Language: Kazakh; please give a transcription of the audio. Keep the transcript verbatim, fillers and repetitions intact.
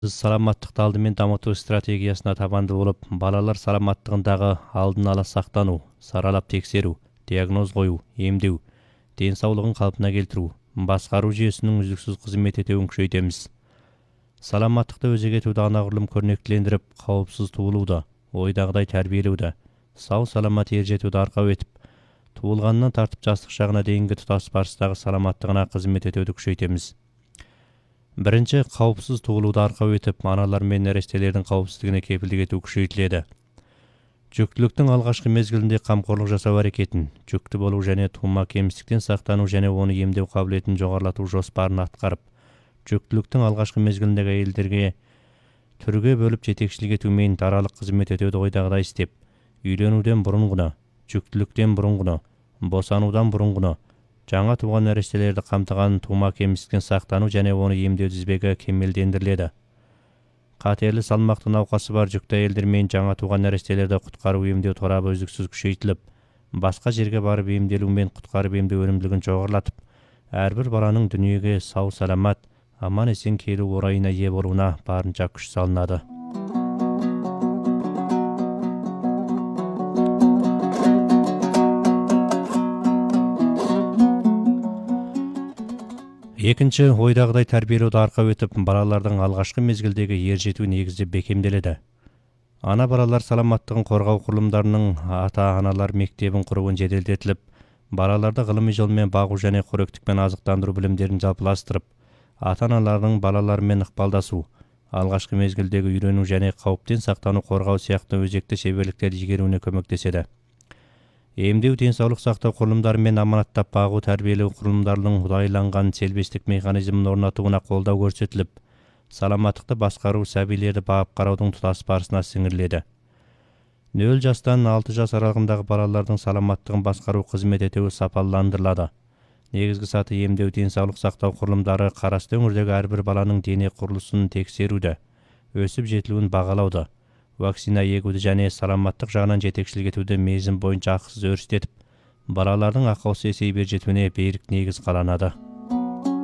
Сіз саламаттықты алдымен дамыту стратегиясына табанды болып, балалар саламаттығындағы алдын ала сақтану, саралап тексеру, диагноз қою, емдеу, денсаулығын қалпына келтіру, басқару жүйесінің үздіксіз қызмет етуін күшейтеміз. Саламаттықты өзек етуді анағұрлым көрнектілендіріп, қауіпсіз туылуды, ойдағыдай тәрбиелеуді, сау саламат ер жетуді арқау етіп, туылғаннан тартып жастық шағына дейінгі тұтас барыстағы саламаттығына қызмет етуді күшейтеміз. Бірінші, қауіпсіз туылуды арқау етіп, аналар мен нәрестелердің қауіпсіздігіне кепілдік ету күшейтіледі. Жүктіліктің алғашқы мезгілінде қамқорлық жасау әрекетін, жүкті болу және тума кемістіктен сақтану және оны емдеу қабілетін жоғарылату жоспарын атқарып, жүктіліктің алғашқы мезгіліндегі әйелдерге түрге бөліп жетекшілік етумен даралық қызмет етуді ойдағыдай істеп, үйленуден бұрынғыны, жүктіліктен бұрынғыны, босанудан бұрынғыны, жаңа туған нәрестелерді қамтыған тума кемістіктен сақтану және оны емдеу тізбегі кемелдендіріледі. Қатерлі салмақты науқасы бар жүкті әйелдер мен жаңа туған нәрестелерді құтқару емдеу торабы үздіксіз күшейтіліп, басқа жерге барып емделу мен құтқарып емдеу өнімділігін жоғарылатып, әрбір баланың дүниеге сау саламат, аман есен келу орайына ие болуына барынша күш салынады. Екінші, ойдағыдай тәрбиелеуді арқау етіп, балалардың алғашқы мезгілдегі ер жету негізі бекемделеді. Ана балалар саламаттығын қорғау құрылымдарының ата-аналар мектебін құруын жеделдетіліп, балаларды ғылыми жолмен бағу және қоректікпен азықтандыру білімдерін жалпыластырып, ата-аналардың балалармен ықпалдасу, алғашқы мезгілдегі үйрену және қауіптен сақтану қорғау сияқты өзекті шеберліктерді игеруіне көмектеседі. Емдеу денсаулық сақтау құрылымдары мен аманаттап бағу тәрбиелеу құрылымдарының ұдайыланған селбестік механизмін орнатуына қолдау көрсетіліп, саламаттықты басқару сәбилерді бағып қараудың тұтас барысына сіңіріледі. нөл жастан алты жас аралығындағы балалардың саламаттығын басқару қызмет етуі сапаландырылады. Негізгі саты емдеу денсаулық сақтау құрылымдары қарасты өңірдегі әрбір баланың дене құрылысын тексеруді, өсіп жетілуін бағалауды, вакцина егуді және саламаттық жағынан жетекшілік етуді мерзім бойынша ақысыз өрістетіп, балалардың ақаусыз есейіп жетуіне берік негіз қаланады.